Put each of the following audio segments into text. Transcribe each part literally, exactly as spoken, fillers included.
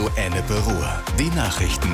Radio Ennepe Ruhr. Die Nachrichten.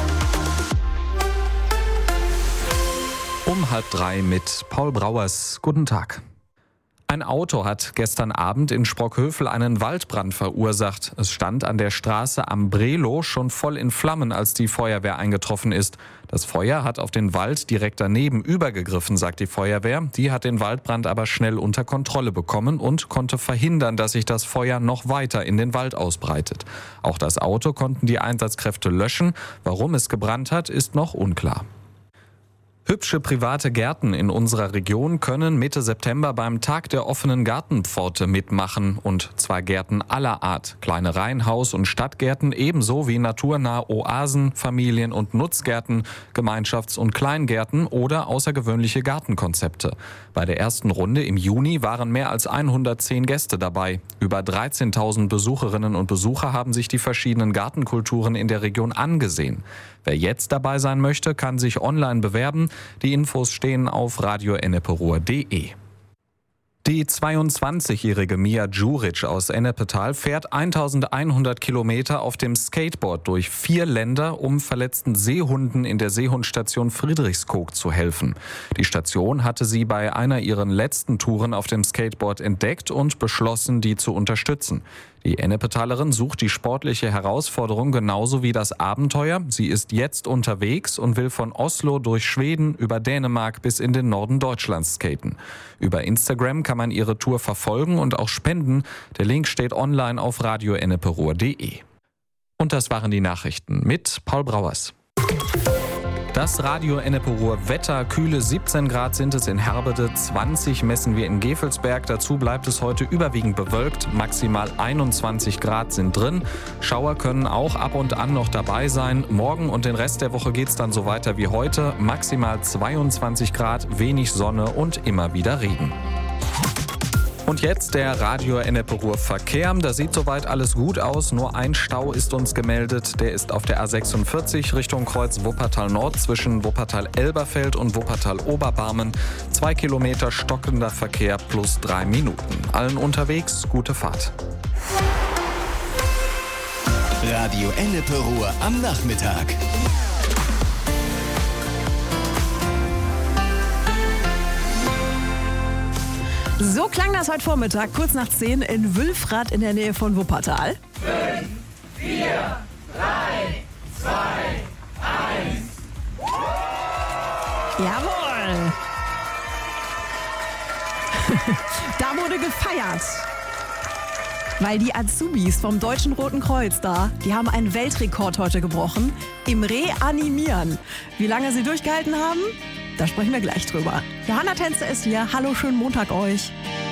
Um halb drei mit Paul Brauers. Guten Tag. Ein Auto hat gestern Abend in Sprockhövel einen Waldbrand verursacht. Es stand an der Straße am Brelo schon voll in Flammen, als die Feuerwehr eingetroffen ist. Das Feuer hat auf den Wald direkt daneben übergegriffen, sagt die Feuerwehr. Die hat den Waldbrand aber schnell unter Kontrolle bekommen und konnte verhindern, dass sich das Feuer noch weiter in den Wald ausbreitet. Auch das Auto konnten die Einsatzkräfte löschen. Warum es gebrannt hat, ist noch unklar. Hübsche private Gärten in unserer Region können Mitte September beim Tag der offenen Gartenpforte mitmachen. Und zwar Gärten aller Art. Kleine Reihenhaus- und Stadtgärten ebenso wie naturnahe Oasen, Familien- und Nutzgärten, Gemeinschafts- und Kleingärten oder außergewöhnliche Gartenkonzepte. Bei der ersten Runde im Juni waren mehr als hundertzehn Gäste dabei. Über dreizehntausend Besucherinnen und Besucher haben sich die verschiedenen Gartenkulturen in der Region angesehen. Wer jetzt dabei sein möchte, kann sich online bewerben. Die Infos stehen auf radio enneperuhr punkt de. Die zweiundzwanzigjährige Mia Djuric aus Ennepetal fährt elfhundert Kilometer auf dem Skateboard durch vier Länder, um verletzten Seehunden in der Seehundstation Friedrichskoog zu helfen. Die Station hatte sie bei einer ihrer letzten Touren auf dem Skateboard entdeckt und beschlossen, die zu unterstützen. Die Ennepetalerin sucht die sportliche Herausforderung genauso wie das Abenteuer. Sie ist jetzt unterwegs und will von Oslo durch Schweden über Dänemark bis in den Norden Deutschlands skaten. Über Instagram kann man ihre Tour verfolgen und auch spenden. Der Link steht online auf radio enneperuhr punkt de. Und das waren die Nachrichten mit Paul Brauers. Das Radio Ennepe-Ruhr Wetter, kühle siebzehn Grad sind es in Herbede, zwanzig messen wir in Gevelsberg. Dazu bleibt es heute überwiegend bewölkt, maximal einundzwanzig Grad sind drin. Schauer können auch ab und an noch dabei sein. Morgen und den Rest der Woche geht es dann so weiter wie heute, maximal zweiundzwanzig Grad, wenig Sonne und immer wieder Regen. Und jetzt der Radio Ennepe-Ruhr Verkehr. Da sieht soweit alles gut aus. Nur ein Stau ist uns gemeldet. Der ist auf der A sechsundvierzig Richtung Kreuz Wuppertal Nord zwischen Wuppertal-Elberfeld und Wuppertal-Oberbarmen. Zwei Kilometer stockender Verkehr plus drei Minuten. Allen unterwegs gute Fahrt. Radio Ennepe-Ruhr am Nachmittag. So klang das heute Vormittag, kurz nach zehn, in Wülfrath in der Nähe von Wuppertal. fünf, vier, drei, zwei, eins. Jawohl! Da wurde gefeiert. Weil die Azubis vom Deutschen Roten Kreuz da, die haben einen Weltrekord heute gebrochen im Reanimieren. Wie lange sie durchgehalten haben? Da sprechen wir gleich drüber. Johanna Tänzer ist hier. Hallo, schönen Montag euch.